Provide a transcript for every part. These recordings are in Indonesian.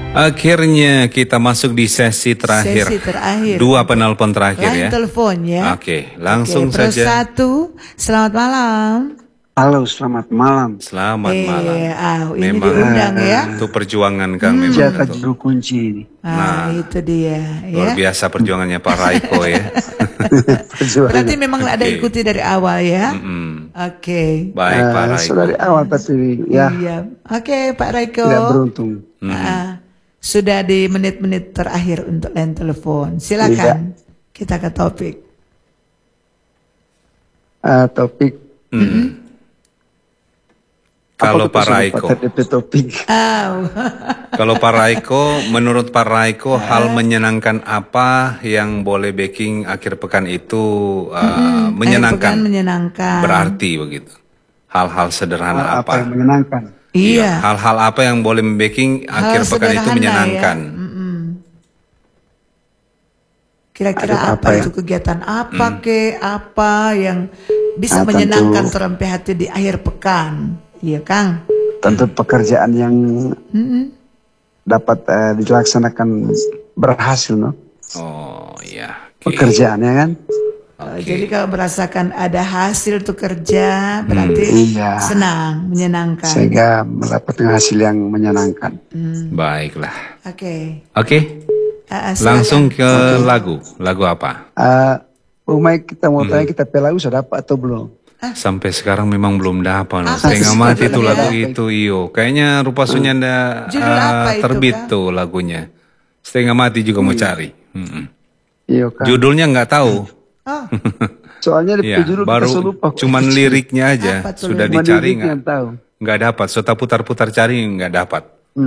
Akhirnya kita masuk di sesi terakhir. Dua penelpon terakhir ya. Telepon ya. Oke, langsung saja. Satu, selamat malam. Halo, selamat malam. Selamat malam. Ini diundang ya. Itu perjuangan Kang memang. Jaga juru kunci ini. Nah, itu dia. Luar biasa perjuangannya Pak Raiko ya. Berarti memang ada ikuti dari awal ya. Oke. Baik Pak Raiko. Dari awal tapi ya. Iya. Oke Pak Raiko. Tidak beruntung. Sudah di menit-menit terakhir untuk line telepon. Silakan. Kita ke topik. Topik. Kalau Pak Raiko. Kalau Pak Raiko, menurut Pak Raiko, hal menyenangkan apa yang boleh baking akhir pekan itu menyenangkan? Menyenangkan. Berarti begitu. Hal-hal sederhana apa? Yang menyenangkan. Iya. Hal-hal apa yang boleh baking akhir pekan itu menyenangkan? Ya? Kira-kira apa itu kegiatan apa apa yang bisa menyenangkan terampai hati di akhir pekan? Iya Kang. Tentu pekerjaan yang dapat dilaksanakan berhasil, no? Oh iya. Pekerjaannya kan. Jadi kalau merasakan ada hasil tuh kerja berarti senang, menyenangkan. Sehingga mendapatkan hasil yang menyenangkan. Baiklah. Oke. Langsung ke lagu. Lagu apa? Umay kita mau tanya kita lagu sudah dapat atau belum? Sampai sekarang memang belum dapat. Setengah mati tuh lagu itu iyo. Kayaknya Rupa Sunyanda terbit tuh lagunya. Setengah mati juga mau cari. Iyo kan. Judulnya nggak tahu. Soalnya judul baru cuman liriknya aja sudah dicari nggak dapat. Sudah putar-putar cari nggak dapat.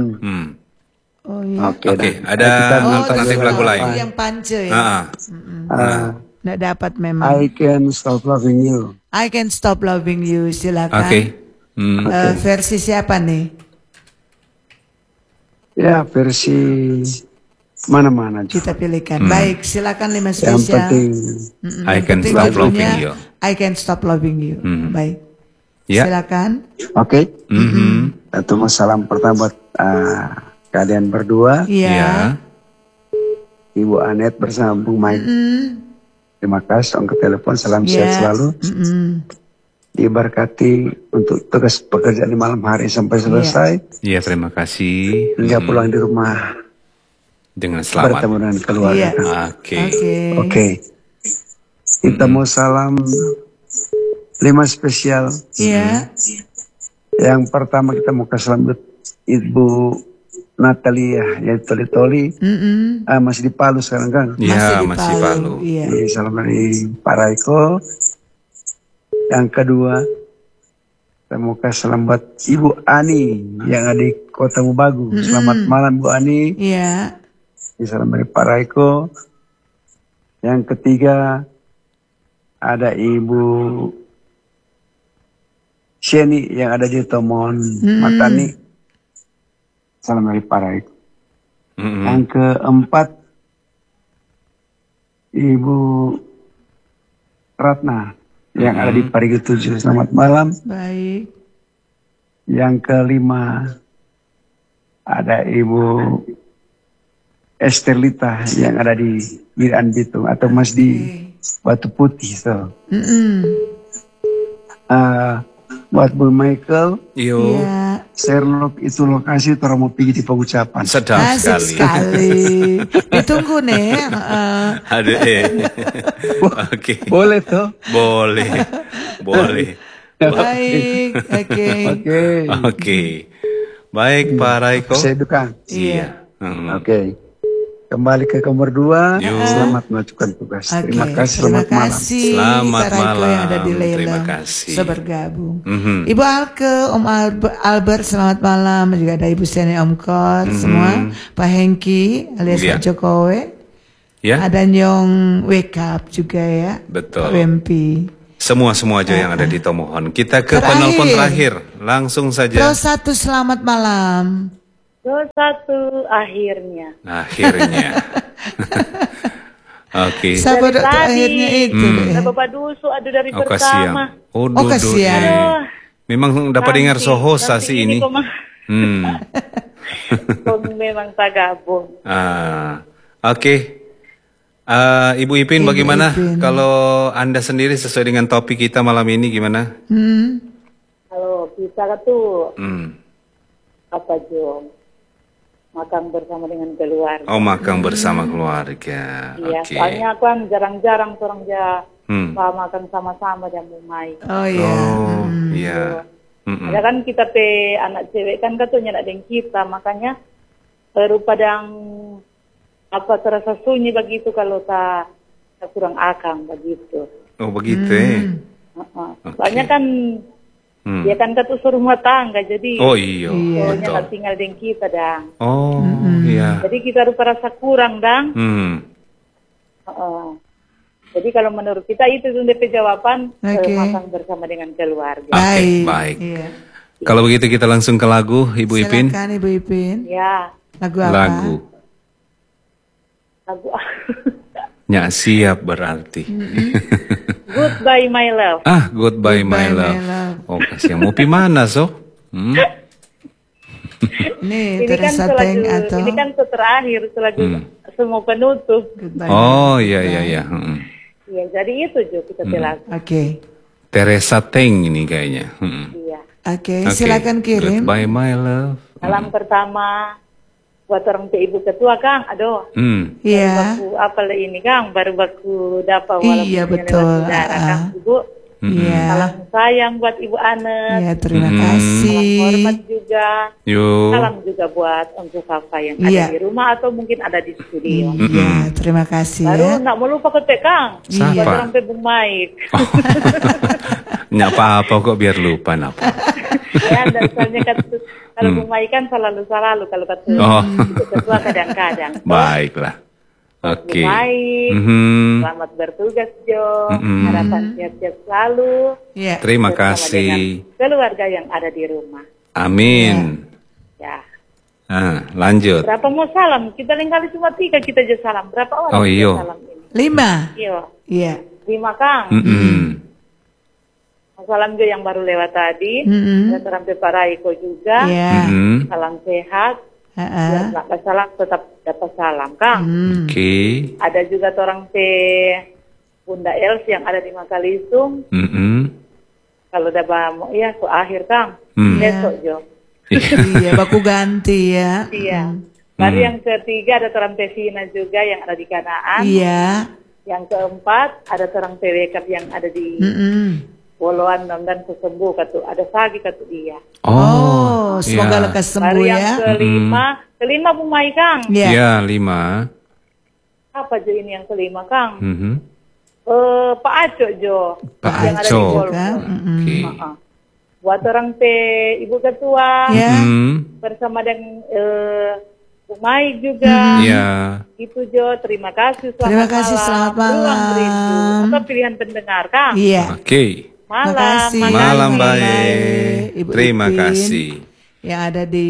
Oke. Ada alternatif lagu lain. Yang pance ya. Nggak dapat memang. I Can Stop Loving You. I Can Stop Loving You, silakan. Versi siapa nih? Ya versi mana-mana. Kita pilihkan. Baik, silakan 5 spesial. Yang penting I Can Stop Loving You. I Can Stop Loving You. Baik. Silakan. Oke. Satu salam pertama buat kalian berdua. Iya. Ibu Anet bersama Bung Mike. Terima kasih angkat telepon, salam sehat selalu. Diberkati untuk tugas pekerjaan di malam hari sampai selesai. Iya, terima kasih. Hingga pulang di rumah dengan selamat. Bertemu dengan keluarga. Oke. Kita mau salam 5 spesial. Iya. Yang pertama kita mau kasih salam Ibu Natalia ya Toli-Toli masih di Palu sekarang kan? Iya masih di Palu. Iya. Salam dari Pak Raiko. Yang kedua saya mau kasih salam buat Ibu Ani yang ada di Kota Mubagu. Selamat malam Bu Ani. Iya. Salam dari Pak Raiko. Yang ketiga ada Ibu Sheni yang ada di Tomon Matani. Salam dari Pak Raiko. Yang keempat Ibu Ratna yang ada di Parigi 7. Selamat malam. Baik. Yang kelima ada Ibu Estelita yang ada di Wiran Bitung atau Mas di Batu Putih. So. Buat Bu Michael. Sherlock itu lokasi orang mau pergi di pengucapan. Sedap sekali. Ditunggu nih. Aduh Oke. Boleh toh? Boleh. Baik. Oke. Baik Pak Raiko. Saya dukung. Iya. Oke. Kembali ke nomor 2. Selamat melakukan tugas. Terima kasih. Selamat malam. Selamat malam. Yang ada di Lela. Terima kasih. Sudah bergabung. Ibu Alke, Om Albert, selamat malam. Juga ada Ibu Seni, Om Kot, semua. Pak Hengki alias Pak Jokowi. Ada Nyong Wake Up juga ya. Betul. Pak Wempi. Semua aja yang ada di Tomohon. Kita ke penelpon terakhir. Langsung saja. Pro 1 selamat malam. Pro 1 akhirnya. Oke. Sabar akhirnya itu. Bapak Dusu ada dari pertama. Kasihan. Memang dapat dengar sohosa sih ini. memang tak gabung. Oke. Ibu Ipin, bagaimana kalau Anda sendiri sesuai dengan topik kita malam ini gimana? Kalau kita tuh apa Jo? Makan bersama dengan keluarga. Oh, makan bersama keluarga. Iya, Okay. soalnya kan jarang-jarang orang makan sama-sama dan Mumai. Oh iya. Oh iya. Ada kan kita anak cewek kan katanya nak dengan kita, makanya rupa dan apa terasa sunyi begitu kalau tak kurang akang begitu. Oh begitu Soalnya kan dia kan ketusuk rumah tangga, jadi oh iya pokoknya nak tinggal dengan kita dang. Oh iya. Jadi kita rupa rasa kurang dang. Jadi kalau menurut kita itu DP jawaban makan bersama dengan keluarga. Baik. Iya. Kalau begitu kita langsung ke lagu, Ibu Ipin. Silakan Ibu Ipin. Ya. Lagu apa? Lagu. Nyak siap berarti. Goodbye my love. Goodbye my love. Oh kasih mau pi mana Ini kan terakhir lagu semua penutup. Oh iya. Iya, jadi itu juga kita lagu. Oke. Teresa Teng ini kayaknya. Iya. Oke, silakan kirim. Goodbye my love. Salam pertama buat orang ibu ketua Kang. Aduh. Iya. Apa ini Kang? Baru baku dapat walaupun iya betul. Kang Ibu. Iya. Salam sayang buat Ibu Anet. Iya, terima kasih. Salam hormat juga. Salam juga buat Engku Papa yang ada di rumah atau mungkin ada di studio. Iya, terima kasih. Baru nak mau lupa ke Kang. Siapa? Buat orang Bung Mike. Nggak apa-apa kok biar lupa napa. Ya, dasarnya kan kalau Bung Mike kan selalu kalau kata ketua kadang-kadang. Baiklah. Oke. Baik. Selamat bertugas Jo. Harapan sehat-sehat selalu. Yeah. Terima kasih. Keluarga yang ada di rumah. Amin. Ya. Lanjut. Berapa mau salam? Kita kali cuma 3 kita aja salam. Berapa orang salam ini? 5. Iya. 5 Kang. Salam juga yang baru lewat tadi. Dan sampai Pak Raiko juga. Salam sehat. Biar nggak salam tetap dapat salam Kang. Oke. Ada juga orang Bunda Els yang ada di Makalisung. Kalau udah ya ke akhir Kang. Besok Jo. Iya, baku ganti ya. Iya. Baru yang ketiga ada orang Vina juga yang ada di Kanaan. Iya. Yang keempat ada orang PWK yang ada di Poloan dan kesembuh ada sagi dia. Oh, semoga lekas sembuh ya. Yang kelima Bung Mai Kang. Iya, 5. Apa Jo ini yang kelima Kang? Pak Aco Jo. Pak yang Aco. Ada di Polres. Buat orang Ibu Ketua. Bersama dengan Bung Mai juga. Itu Jo, terima kasih. Selamat malam. Atau pilihan pendengar Kang. Iya. Oke. Malam baik. Ibu Terima Ipin, kasih. Yang ada di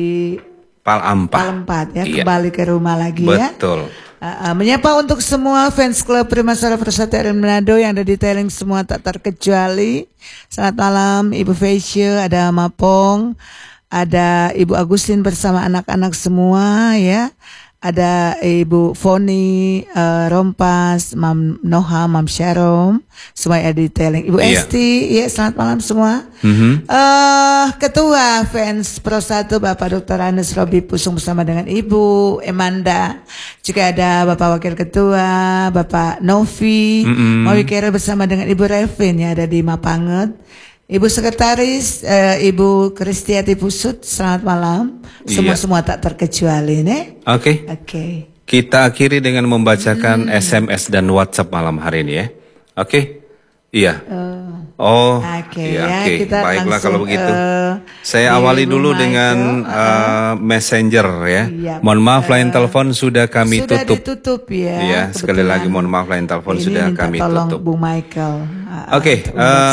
Palempat ya, kembali ke rumah lagi ya. Betul. Menyapa untuk semua fans klub Primasara Persatuan RI Manado yang ada di Teleng semua tak terkecuali. Selamat malam Ibu Faisya, ada Mapong, ada Ibu Agustin bersama anak-anak semua ya. Ada Ibu Foni, Rompas, Mam Noha, Mam Sharom, semua ada di Teleng. Ibu Esti, ya selamat malam semua. Ketua fans Pro 1 Bapak Dr. Anes Robi Pusung bersama dengan Ibu Emanda. Juga ada Bapak Wakil Ketua, Bapak Novi, Mawi Kero bersama dengan Ibu Revin ya ada di Mapanget. Ibu Sekretaris, Ibu Kristiati Pusut, selamat malam. Semua tak terkecuali, nih. Oke. Kita akhiri dengan membacakan SMS dan WhatsApp malam hari ini ya. Oke. Iya. Oke. Kita baiklah langsung, kalau begitu. Saya awali dulu dengan Messenger ya. Mohon maaf line telepon sudah kami tutup. Sudah ditutup ya. Iya, sekali lagi mohon maaf line telepon sudah kami tutup. Bung Michael. Oke.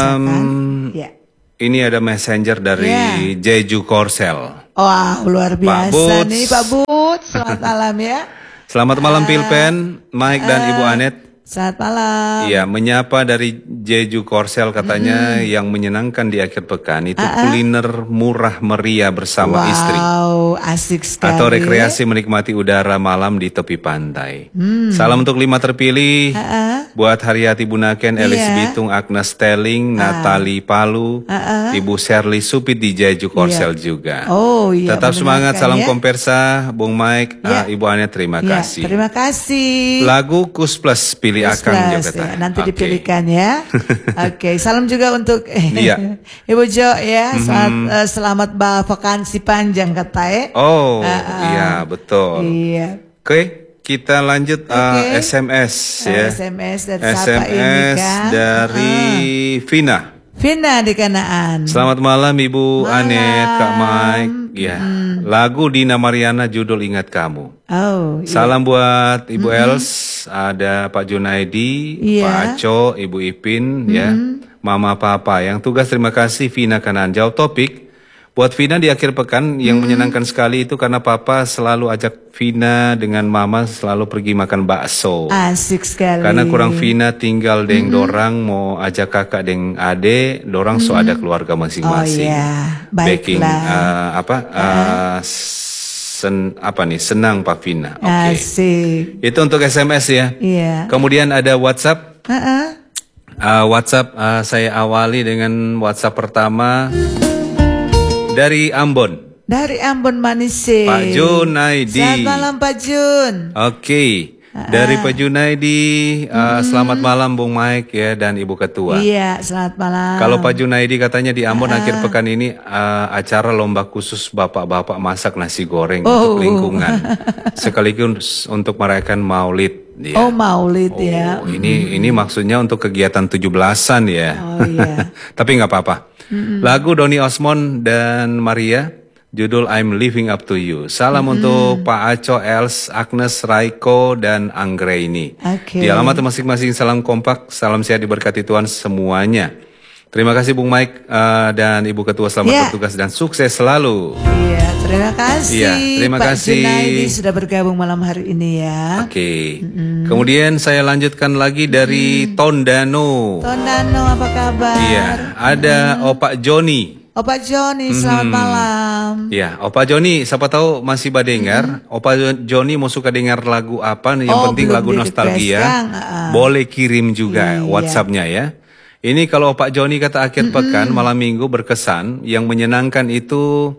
Ini ada Messenger dari Jeju Korsel. Wah, luar biasa nih Pak But. Selamat malam ya. Selamat malam Pilpen, Mike dan Ibu Anet. Selamat malam. Iya, menyapa dari Jeju Korsel katanya yang menyenangkan di akhir pekan itu kuliner murah meriah bersama istri. Wow, asik sekali. Atau rekreasi menikmati udara malam di tepi pantai. Salam untuk 5 terpilih. Buat Haryati Bunaken, Elis Bitung, Agnes Stelling, Natali Palu, Ibu Shirley Supit di Jeju Korsel juga. Oh iya. Tetap semangat, salam kompersa, Bung Mike, Ibu Anet, terima kasih. Terima kasih. Lagu Kus Plus pilih Akang juga. Nanti dipilihkan ya. Oke, salam juga untuk Ibu Jo ya. Selamat vakansi panjang katanya. Oh, iya betul. Iya. Oke, kita lanjut SMS ya. SMS dari siapa ini kan? Dari Vina. Vina di Kanaan. Selamat malam Ibu Anet, Kak Mike. Ya, lagu Dina Mariana judul Ingat Kamu. Oh. Salam buat Ibu Els, ada Pak Junaidi, Pak Aco, Ibu Ipin, ya, Mama Papa. Yang tugas terima kasih Vina Kanaan. Jawab topik. Buat Vina di akhir pekan yang menyenangkan sekali itu karena Papa selalu ajak Vina dengan Mama selalu pergi makan bakso. Asik sekali. Karena kurang Vina tinggal deng dorang mau ajak kakak deng ade, dorang so ada keluarga masing-masing. Oh iya, baiklah. Senang Pak Vina. Oke. Asik. Itu untuk SMS ya. Iya. Kemudian ada WhatsApp. WhatsApp saya awali dengan WhatsApp pertama. Dari Ambon. Dari Ambon Manise. Pak Junaidi. Selamat malam Pak Jun. Oke. Dari Pak Junaidi, selamat malam Bung Mike ya dan Ibu Ketua. Iya, selamat malam. Kalau Pak Junaidi katanya di Ambon akhir pekan ini acara lomba khusus bapak-bapak masak nasi goreng untuk lingkungan. Sekaligus untuk merayakan Maulid. Ya. Oh Maulid ya. Ini maksudnya untuk kegiatan 17-an ya. Oh iya. Tapi nggak apa-apa. Lagu Doni Osmond dan Maria, judul I'm Living Up to You. Salam untuk Pak Aco, Els, Agnes, Raiko, dan Anggraini. Di alamat masing-masing salam kompak, salam sehat diberkati Tuhan semuanya. Terima kasih Bung Mike dan Ibu Ketua, selamat bertugas dan sukses selalu. Iya, terima kasih. Iya, terima Pak kasih. Junaidi sudah bergabung malam hari ini ya. Oke. Kemudian saya lanjutkan lagi dari Tondano. Tondano, apa kabar? Iya, ada Opak Joni. Opak Joni, selamat malam. Ya, Opa Joni, siapa tahu masih dengar. Opa Joni mau suka dengar lagu apa? Yang penting lagu nostalgia. Boleh kirim juga WhatsApp-nya ya. Ini kalau Pak Joni kata akhir pekan malam minggu berkesan, yang menyenangkan itu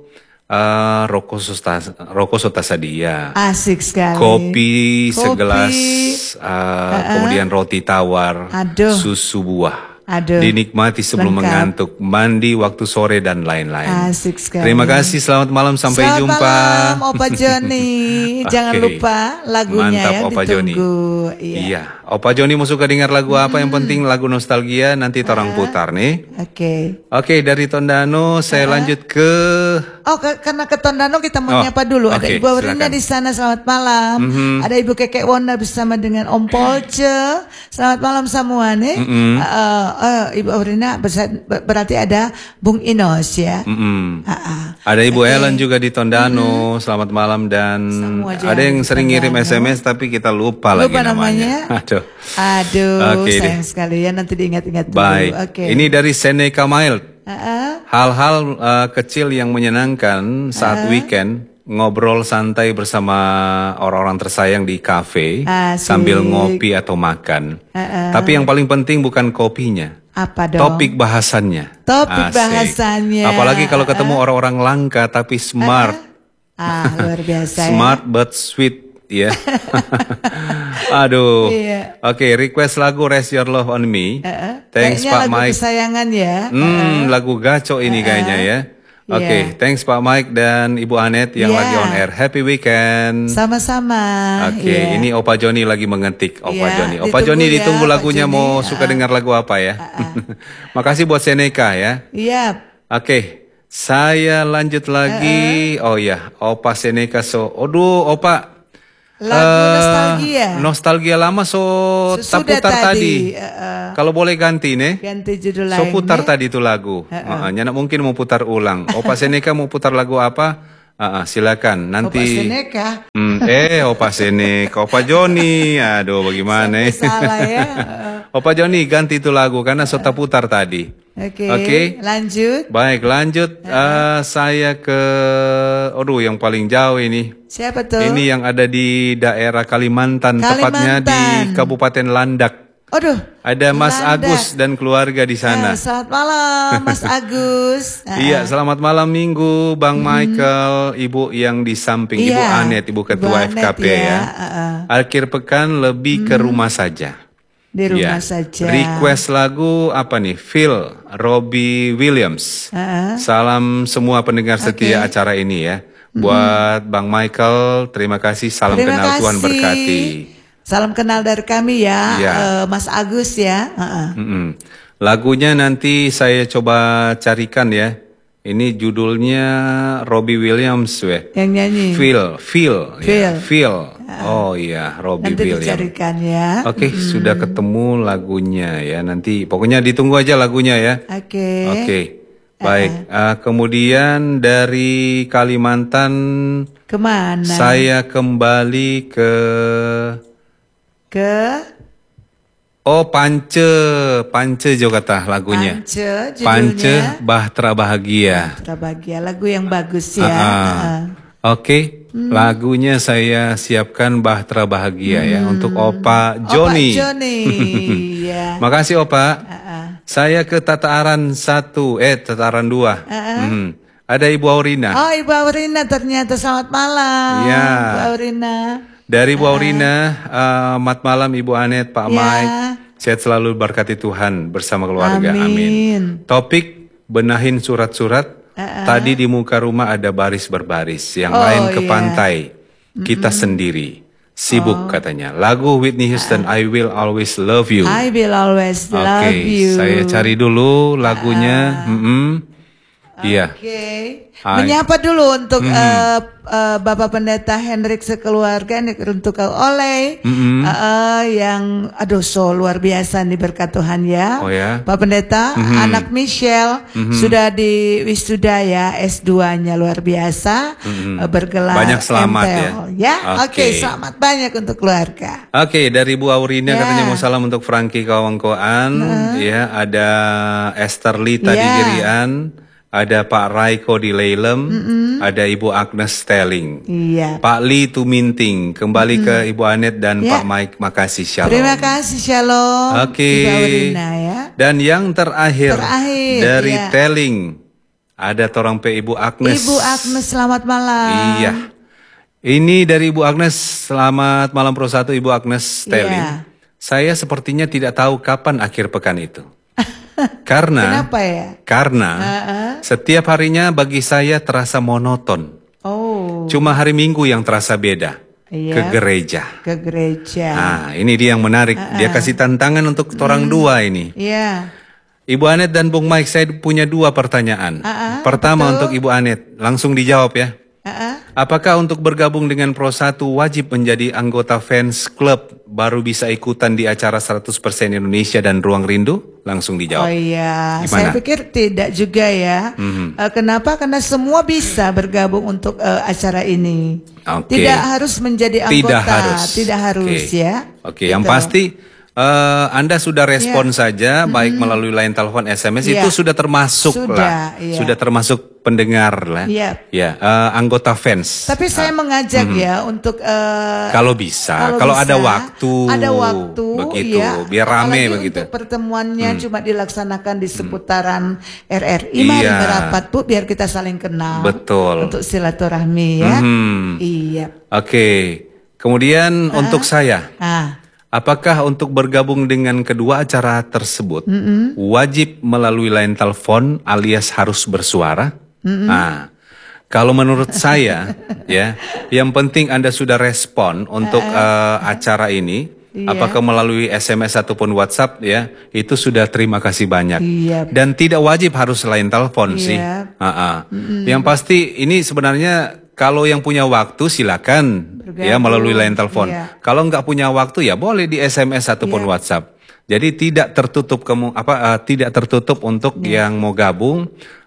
rokok sotasadia. Asik sekali. Kopi segelas, kemudian roti tawar, susu buah. Dinikmati sebelum mengantuk, mandi waktu sore dan lain-lain. Asik sekali. Terima kasih, selamat malam, sampai jumpa. Selamat malam Opa Joni. Jangan lupa lagunya. Mantap, ya, Opa ditunggu. Joni. Iya. Opa Joni mau suka dengar lagu apa? Yang penting lagu nostalgia nanti orang putar nih. Oke, dari Tondano saya lanjut ke. Karena ke Tondano kita mau nyapa dulu. Ada Ibu Aurina di sana, selamat malam. Ada Ibu Kekek Wonda bersama dengan Om Polce. Selamat malam semua nih. Ibu Aurina berarti ada Bung Inos ya. Ada Ibu Ellen juga di Tondano. Selamat malam dan ada yang sering ngirim SMS tapi kita lupa lagi namanya. Aduh, sayang sekali ya, nanti diingat-ingat dulu. Baik. Ini dari Seneca Mild. Hal-hal kecil yang menyenangkan saat weekend, ngobrol santai bersama orang-orang tersayang di kafe sambil ngopi atau makan. Tapi yang paling penting bukan kopinya. Apa dong? Topik bahasannya. Bahasannya. Apalagi kalau ketemu orang-orang langka tapi smart. Luar biasa. Smart but sweet. Ya. Aduh. Oke, request lagu Raise Your Love on Me. Thanks Pak lagu Mike. Kesayangan ya. Lagu gaco ini kayaknya ya. Oke, thanks Pak Mike dan Ibu Anet yang lagi on air. Happy weekend. Sama-sama. Oke, ini Opa Joni lagi mengetik. Opa Joni ditunggu lagunya, mau suka dengar lagu apa ya. Makasih buat Seneca ya. Iya. Oke, saya lanjut lagi. Oh ya, Opa Seneca Opa. Lagu nostalgia. Nostalgia lama tak putar tadi. Kalau boleh ganti nih. Ganti judul lain. Putar tadi itu lagu. Nyanak mungkin mau putar ulang. Opa Seneca mau putar lagu apa? Silakan nanti. Opa Seneka. Opa Seneka, Opa Joni. Aduh, bagaimana? Salah ya. Opa Joni ganti itu lagu karena sudah putar tadi. Oke. Lanjut. Baik, lanjut. Saya ke, yang paling jauh ini. Siapa tuh? Ini yang ada di daerah Kalimantan. Tepatnya di Kabupaten Landak. Ada Mas Agus dan keluarga di sana. Selamat malam, Mas Agus. Iya, selamat malam Minggu, Bang Michael, Ibu yang di samping, Ibu Anet, Ibu Ketua FKP ya. Akhir pekan lebih ke rumah saja. Di rumah saja. Request lagu apa nih? Phil, Robbie Williams. Salam semua pendengar setia acara ini ya. Buat Bang Michael, terima kasih. Salam kenal, Tuhan berkati. Salam kenal dari kami ya, Mas Agus ya. Lagunya nanti saya coba carikan ya. Ini judulnya Robbie Williams Yang nyanyi. Phil. Oh iya, Robbie nanti Williams. Nanti dicarikan ya. Oke, sudah ketemu lagunya ya. Nanti pokoknya ditunggu aja lagunya ya. Oke. Baik. Kemudian dari Kalimantan kemana? Saya kembali ke Pance juga kata lagunya. Pance Bahtera Bahagia. Bahtera Bahagia, lagu yang bagus ya. Oke, lagunya saya siapkan Bahtera Bahagia ya untuk Opa Joni. Ya. Makasih Opa. Saya ke tataran 2. Ada Ibu Aurina. Oh, Ibu Aurina ternyata, selamat malam. Ya. Ibu Aurina. Dari Bu Aurina, selamat malam Ibu Anet, Pak Mike. Sehat selalu, berkati Tuhan bersama keluarga. Amin. Topik benahin surat-surat. Tadi di muka rumah ada baris berbaris, yang lain ke pantai. Kita sendiri. Sibuk katanya. Lagu Whitney Houston, I Will Always Love You. I Will Always Love You. Saya cari dulu lagunya. Iya. Menyapa dulu untuk Bapak Pendeta Hendrik sekeluarga, untuk Kau Oleh yang luar biasa nih berkat Tuhan ya. Pak Pendeta, anak Michelle sudah di wisuda ya, S2-nya luar biasa, bergelar banyak selamat MTel, ya. Oke, selamat banyak untuk keluarga. Dari Bu Aurina katanya mau salam untuk Frankie Kawangkoan, ya, ada Esther Lita di Girian. Ada Pak Raiko di Leilem, ada Ibu Agnes Stelling, Pak Li Tuminting, kembali ke Ibu Anet dan Pak Mike, makasih, shalom. Terima kasih, shalom. Oke. Dan yang terakhir dari Telling, ada torang pe Ibu Agnes. Ibu Agnes, selamat malam. Iya. Ini dari Ibu Agnes, selamat malam Pro 1 Ibu Agnes Telling. Saya sepertinya tidak tahu kapan akhir pekan itu. Kenapa ya? Karena setiap harinya bagi saya terasa monoton. Cuma hari Minggu yang terasa beda. Ke gereja. Nah, ini dia yang menarik. Dia kasih tantangan untuk orang dua ini. Ibu Anet dan Bung Mike, saya punya 2 pertanyaan. Pertama untuk Ibu Anet, langsung dijawab ya. Apakah untuk bergabung dengan Pro 1 wajib menjadi anggota fans club baru bisa ikutan di acara 100% Indonesia dan Ruang Rindu? Langsung dijawab. Oh iya, saya pikir tidak juga ya. Kenapa? Karena semua bisa bergabung untuk acara ini. Tidak harus menjadi anggota. Tidak harus ya. Yang pasti Anda sudah respon saja, baik melalui line telepon, SMS, itu sudah termasuk sudah termasuk pendengar lah, anggota fans. Tapi saya mengajak ya untuk kalau bisa, kalau ada waktu, begitu, biar rame begitu. Untuk pertemuannya cuma dilaksanakan di seputaran RRI, mari merapat Bu, biar kita saling kenal. Betul. Untuk silaturahmi ya. Iya. Oke. Kemudian untuk saya. Apakah untuk bergabung dengan kedua acara tersebut wajib melalui line telepon alias harus bersuara? Nah, kalau menurut saya ya, yang penting Anda sudah respon untuk acara ini, apakah melalui SMS ataupun WhatsApp ya, itu sudah terima kasih banyak. Dan tidak wajib harus line telepon sih. Yang pasti ini sebenarnya kalau yang punya waktu silakan ya melalui line telepon. Kalau nggak punya waktu ya boleh di SMS ataupun WhatsApp. Jadi tidak tertutup tidak tertutup untuk yang mau gabung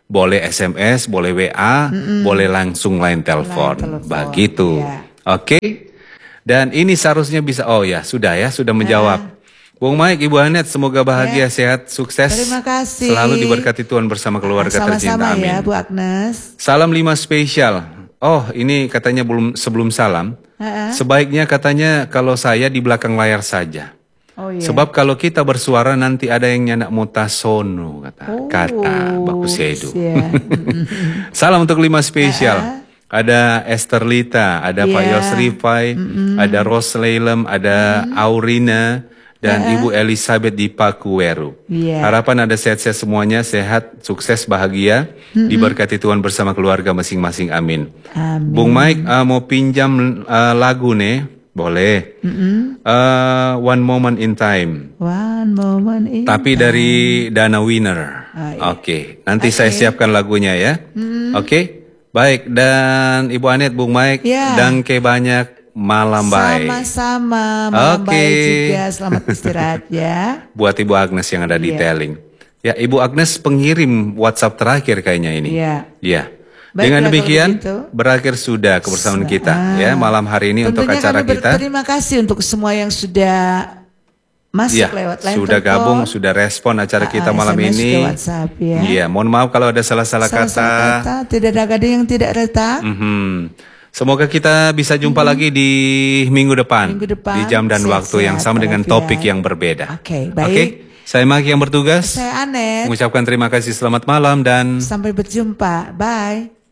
boleh SMS, boleh WA, boleh langsung line telepon. Begitu. Oke. Dan ini seharusnya bisa, sudah menjawab. Bung Mike, Ibu Anet, semoga bahagia, sehat, sukses. Terima kasih. Selalu diberkati Tuhan bersama keluarga tercinta. Sama-sama amin. Ya, Bu Agnes. Salam 5 spesial. Oh, ini katanya sebelum salam. Sebaiknya katanya kalau saya di belakang layar saja. Sebab kalau kita bersuara nanti ada yang nyanak mutasono kata bagus ya itu. Salam untuk 5 spesial. Ada Esther Lita, ada Pak Yosrifai, ada Ros Leilem, ada Aurina, dan Ibu Elizabeth di Pakuweru. Harapan ada sehat-sehat semuanya, sehat, sukses, bahagia, diberkati Tuhan bersama keluarga masing-masing, amin. Bung Mike mau pinjam lagu nih, boleh. One Moment in Time. One Moment in Tapi time. dari Dana Winner. Oke, nanti saya siapkan lagunya ya. Oke. Baik, dan Ibu Anet, Bung Mike, dangke banyak, malam baik. Sama-sama, malam baik juga, selamat istirahat ya. Buat Ibu Agnes yang ada di Telling. Ya, Ibu Agnes pengirim WhatsApp terakhir kayaknya ini. Iya. Dengan demikian, berakhir sudah kebersamaan kita ya malam hari ini untuk acara kita. Terima kasih untuk semua yang sudah masuk lewat line sudah telepon, gabung, sudah respon acara kita malam SMS ini. WhatsApp ya. Iya, mohon maaf kalau ada salah-salah kata. Tidak ada yang tidak retak. Semoga kita bisa jumpa lagi di minggu depan di jam dan waktu yang sama dengan topik yang berbeda. Oke, baik. Saya Maki yang bertugas. Saya Anet. Mengucapkan terima kasih, selamat malam dan sampai berjumpa. Bye.